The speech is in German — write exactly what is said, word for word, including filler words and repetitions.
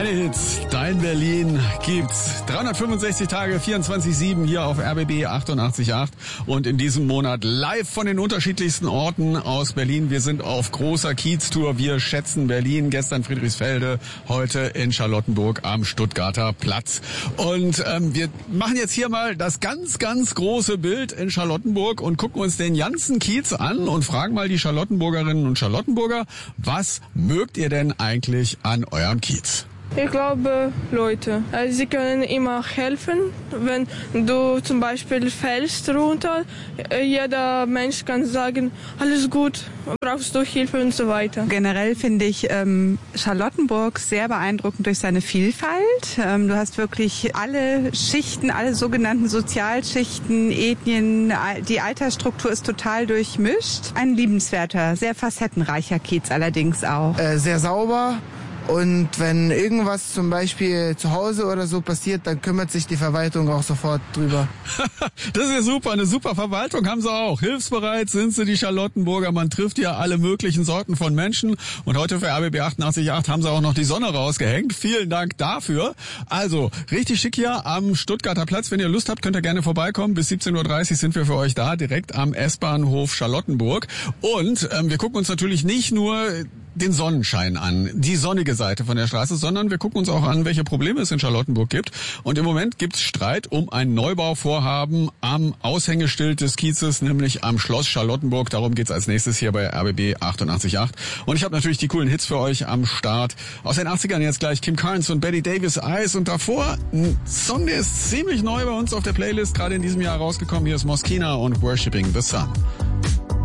Deine Hits, dein Berlin gibt's dreihundertfünfundsechzig Tage, vierundzwanzig sieben hier auf R B B achtundachtzig Komma acht und in diesem Monat live von den unterschiedlichsten Orten aus Berlin. Wir sind auf großer Kiez-Tour. Wir schätzen Berlin. Gestern Friedrichsfelde, heute in Charlottenburg am Stuttgarter Platz. Und ähm, wir machen jetzt hier mal das ganz, ganz große Bild in Charlottenburg und gucken uns den ganzen Kiez an und fragen mal die Charlottenburgerinnen und Charlottenburger, was mögt ihr denn eigentlich an eurem Kiez? Ich glaube, Leute. Also sie können immer helfen. Wenn du zum Beispiel fällst runter, jeder Mensch kann sagen, alles gut, brauchst du Hilfe und so weiter. Generell finde ich ähm, Charlottenburg sehr beeindruckend durch seine Vielfalt. Ähm, du hast wirklich alle Schichten, alle sogenannten Sozialschichten, Ethnien, die Altersstruktur ist total durchmischt. Ein liebenswerter, sehr facettenreicher Kiez allerdings auch. Äh, sehr sauber. Und wenn irgendwas zum Beispiel zu Hause oder so passiert, dann kümmert sich die Verwaltung auch sofort drüber. Das ist ja super, eine super Verwaltung haben sie auch. Hilfsbereit sind sie, die Charlottenburger. Man trifft ja alle möglichen Sorten von Menschen. Und heute für R B B achtundachtzig Komma acht haben sie auch noch die Sonne rausgehängt. Vielen Dank dafür. Also, richtig schick hier am Stuttgarter Platz. Wenn ihr Lust habt, könnt ihr gerne vorbeikommen. Bis siebzehn Uhr dreißig sind wir für euch da, direkt am S-Bahnhof Charlottenburg. Und ähm, wir gucken uns natürlich nicht nur den Sonnenschein an, die sonnige Seite von der Straße, sondern wir gucken uns auch an, welche Probleme es in Charlottenburg gibt. Und im Moment gibt es Streit um ein Neubauvorhaben am Aushängeschild des Kiezes, nämlich am Schloss Charlottenburg. Darum geht's als nächstes hier bei R B B achtundachtzig Komma acht. Und ich habe natürlich die coolen Hits für euch am Start. Aus den achtzigern jetzt gleich Kim Carnes und Betty Davis, Eyes. Und davor ein Song, der ist ziemlich neu bei uns auf der Playlist, gerade in diesem Jahr rausgekommen. Hier ist Moschino und Worshipping the Sun.